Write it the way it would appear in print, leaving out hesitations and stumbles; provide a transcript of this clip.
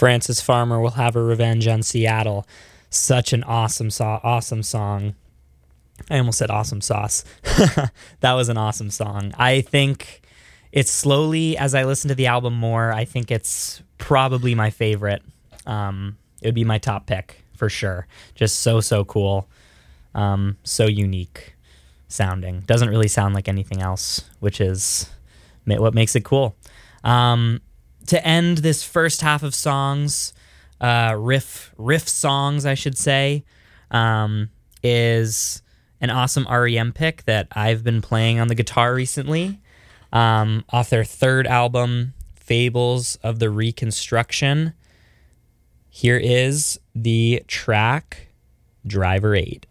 Francis Farmer will have a revenge on Seattle. Such an awesome song. I almost said awesome sauce. That was an awesome song. I think it's slowly, as I listen to the album more, I think it's probably my favorite. It would be my top pick for sure. Just so cool. So unique sounding. Doesn't really sound like anything else, which is what makes it cool. To end this first half of songs, riff songs, I should say, is an awesome REM pick that I've been playing on the guitar recently, off their third album, Fables of the Reconstruction. Here is the track Driver 8.